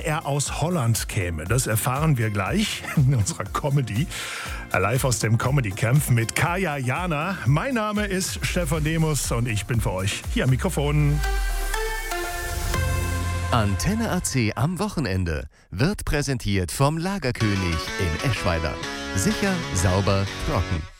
er aus Holland käme. Das erfahren wir gleich in unserer Comedy. Live aus dem Comedy Camp mit Kaya Jana. Mein Name ist Stefan Demus und ich bin für euch hier am Mikrofon. Antenne AC am Wochenende wird präsentiert vom Lagerkönig in Eschweiler. Sicher, sauber, trocken.